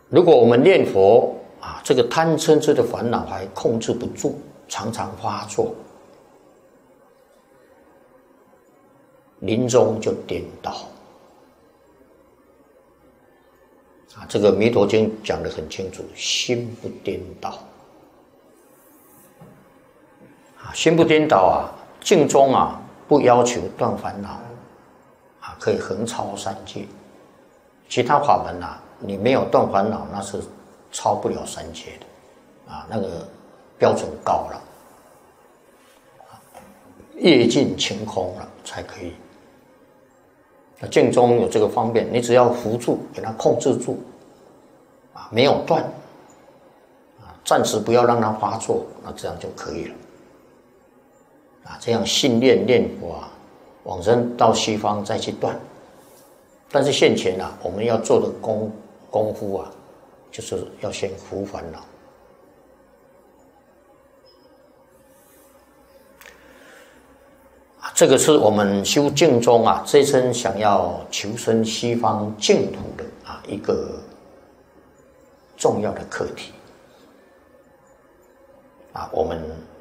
如果我们念佛啊，这个贪嗔痴的烦恼还控制不住，常常发作，临终就颠倒。啊，这个《弥陀经》讲得很清楚，心不颠倒。啊，心不颠倒啊，静中啊，不要求断烦恼，啊，可以横超三界。其他法门啊，你没有断烦恼，那是超不了三界的，啊，那个标准高了，业尽晴空了才可以。那静中有这个方便，你只要扶住，给它控制住，啊，没有断，啊，暂时不要让它发作，那这样就可以了。啊，这样信念念佛啊，往生到西方再去断。但是现前啊，我们要做的功夫啊，就是要先伏烦恼。这个是我们修净宗啊，这一生想要求生西方净土的啊一个重要的课题啊，我们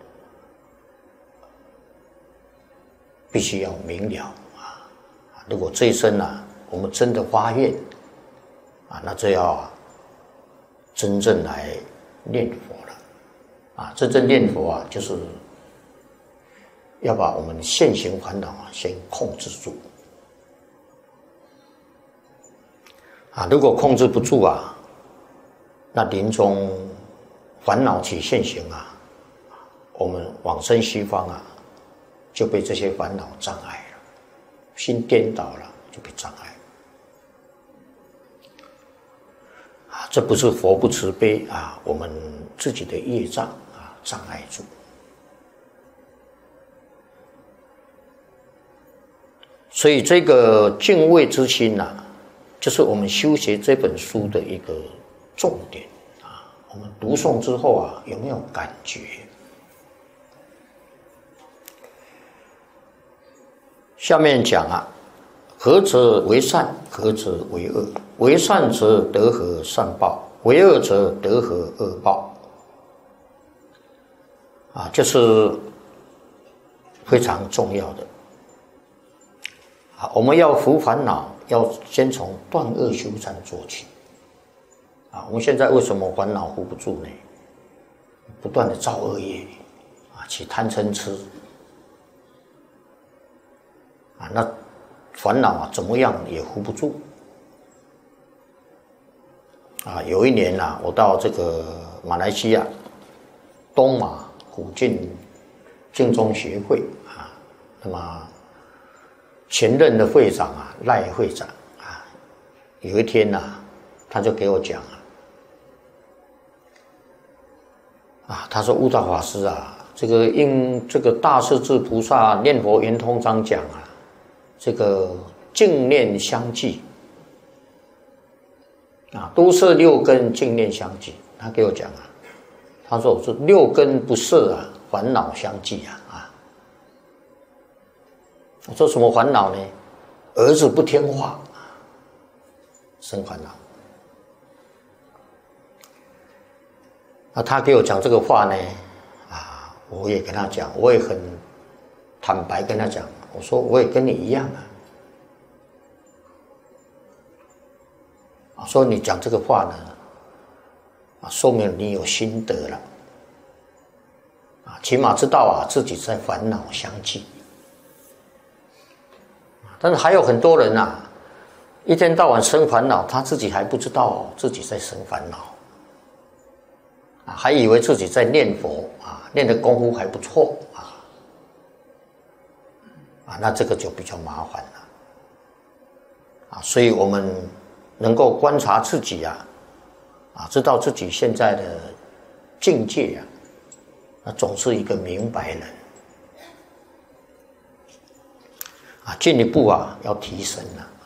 必须要明了啊。如果这一生啊，我们真的发愿啊，那就要真正来念佛了啊。真正念佛啊，就是要把我们现行烦恼啊先控制住啊，如果控制不住啊，那临终烦恼起现行啊，我们往生西方啊，就被这些烦恼障碍了，心颠倒了就被障碍啊，这不是佛不慈悲啊，我们自己的业障啊障碍住。所以这个敬畏之心啊，就是我们修学这本书的一个重点啊。我们读诵之后啊，有没有感觉？下面讲啊，何者为善，何者为恶？为善者得何善报？为恶者得何恶报？啊，这是非常重要的。我们要伏烦恼，要先从断恶修善做起。啊，我们现在为什么烦恼伏不住呢？不断的造恶业，啊，起贪嗔痴，啊，那烦恼啊怎么样也伏不住。啊，有一年啊，我到这个马来西亚东马古晋净宗学会啊，那么前任的会长啊，赖会长啊，有一天啊，他就给我讲啊，他说悟道法师啊，这个应这个大势至菩萨念佛圆通章讲啊，这个净念相继啊，都摄六根净念相继。他给我讲啊，他说我是六根不摄啊，烦恼相继啊。我说什么烦恼呢？儿子不听话，生烦恼。那他给我讲这个话呢，啊，我也跟他讲，我也很坦白跟他讲，我说我也跟你一样啊。说你讲这个话呢，啊，说明你有心得了，啊，起码知道啊自己在烦恼相继。但是还有很多人啊，一天到晚生烦恼，他自己还不知道自己在生烦恼，啊，还以为自己在念佛啊，念的功夫还不错啊，那这个就比较麻烦了，啊，所以我们能够观察自己啊，知道自己现在的境界啊，那总是一个明白人。进一步啊，要提升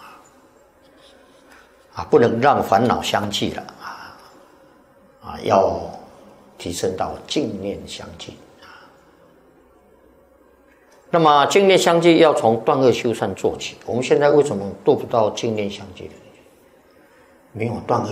了不能让烦恼相继了要提升到净念相继那么净念相继要从断恶修善做起。我们现在为什么做不到净念相继呢？没有断恶